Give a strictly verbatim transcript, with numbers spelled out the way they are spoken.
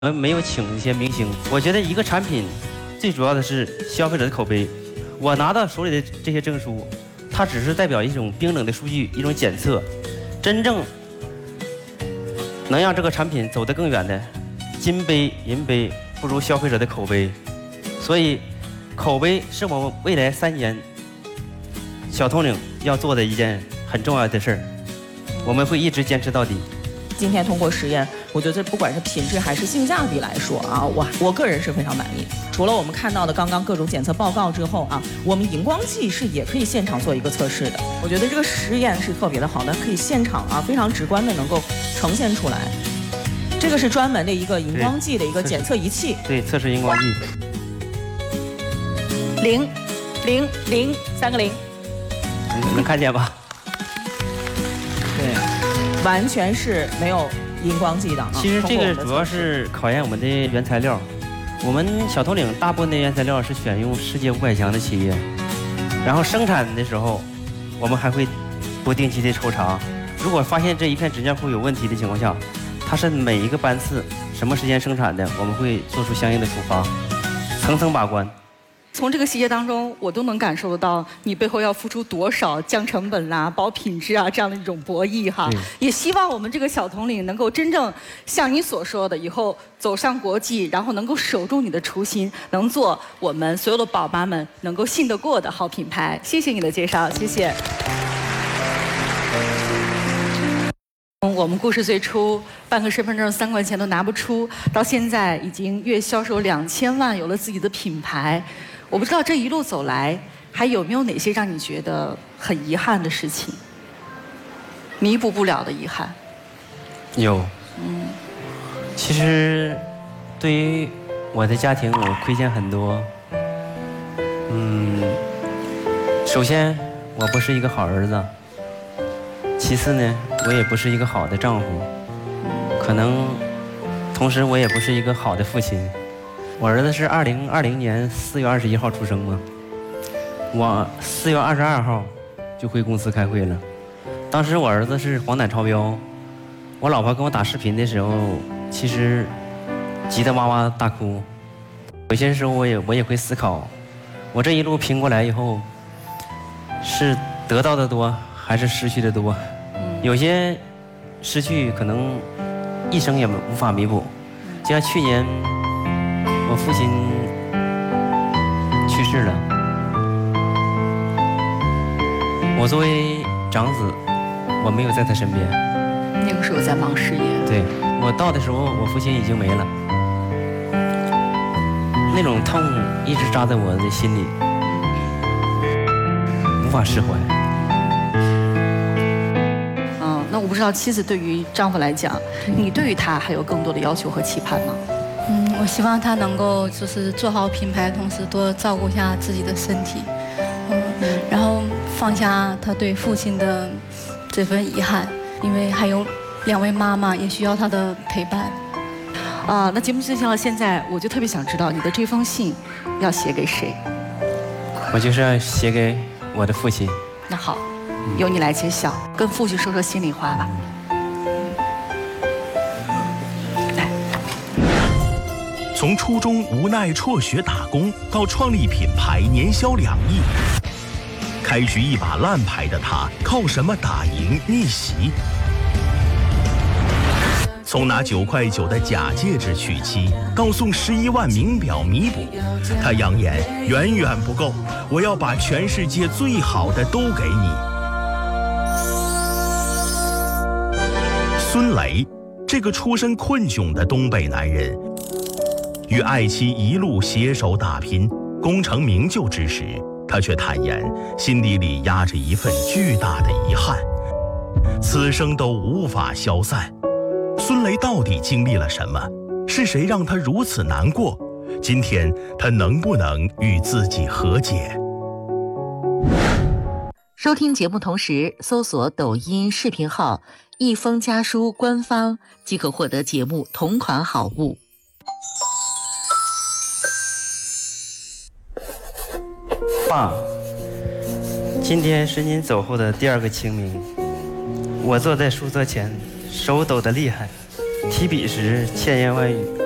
我们没有请一些明星。我觉得一个产品最主要的是消费者的口碑。我拿到手里的这些证书，它只是代表一种冰冷的数据，一种检测。真正能让这个产品走得更远的，金杯银杯不如消费者的口碑。所以，口碑是我们未来三年小统领要做的一件很重要的事儿，我们会一直坚持到底。 今天通过实验，我觉得不管是品质还是性价比来说啊，我我个人是非常满意。除了我们看到的刚刚各种检测报告之后啊，我们荧光剂是也可以现场做一个测试的。我觉得这个实验是特别的好的，可以现场啊非常直观的能够呈现出来。这个是专门的一个荧光剂的一个检测仪器， 对，测试荧光剂。 零，零零三个零， 能看见吧？ 对。完全是没有荧光剂的。 其实这个主要是考验我们的原材料。我们小统领大部分的原材料是选用世界五百强的企业，然后生产的时候，我们还会不定期的抽查。如果发现这一片纸尿裤有问题的情况下，它是每一个班次什么时间生产的，我们会做出相应的处罚，层层把关。 从这个细节当中，我都能感受得到你背后要付出多少降成本啦、保品质啊这样的一种博弈哈。也希望我们这个小统领能够真正像你所说的，以后走上国际，然后能够守住你的初心，能做我们所有的宝妈们能够信得过的好品牌。谢谢你的介绍，谢谢。从我们故事最初办个身份证三块钱都拿不出，到现在已经月销售两千万，有了自己的品牌。我不知道这一路走来，还有没有哪些让你觉得很遗憾的事情，弥补不了的遗憾？ 有。嗯。其实，对于我的家庭，我亏欠很多。嗯。首先，我不是一个好儿子。其次呢，我也不是一个好的丈夫。可能，同时我也不是一个好的父亲。我儿子是二零二零年四月二十一号出生嘛，我四月二十二号就回公司开会了。当时我儿子是黄疸超标，我老婆跟我打视频的时候，其实急得哇哇大哭。有些时候我也我也会思考，我这一路拼过来以后，是得到的多还是失去的多？有些失去可能一生也无法弥补，就像去年。我父亲去世了，我作为长子，我没有在他身边。 那个时候在忙事业。 对，我到的时候，我父亲已经没了，那种痛一直扎在我的心里，无法释怀。 嗯，那我不知道妻子对于丈夫来讲，你对于他还有更多的要求和期盼吗？ 嗯，我希望他能够就是做好品牌，同时多照顾一下自己的身体，嗯，然后放下他对父亲的这份遗憾，因为还有两位妈妈也需要他的陪伴。 啊，那节目进行到现在，我就特别想知道你的这封信要写给谁？ 我就是要写给我的父亲。 那好，由你来揭晓，跟父亲说说心里话吧。 从初中无奈辍学打工，到创立品牌年销两亿，开局一把烂牌的他，靠什么打赢逆袭？从拿九块九的假戒指娶妻，到送十一万名表弥补，他扬言远远不够，我要把全世界最好的都给你。孙雷，这个出身困窘的东北男人。与爱妻一路携手打拼，功成名就之时，他却坦言心底里压着一份巨大的遗憾，此生都无法消散。孙雷到底经历了什么？是谁让他如此难过？今天他能不能与自己和解？ 收听节目同时搜索抖音视频号“一封家书”官方，即可获得节目同款好物。 爸，今天是您走后的第二个清明。我坐在书桌前，手抖得厉害，提笔时千言万语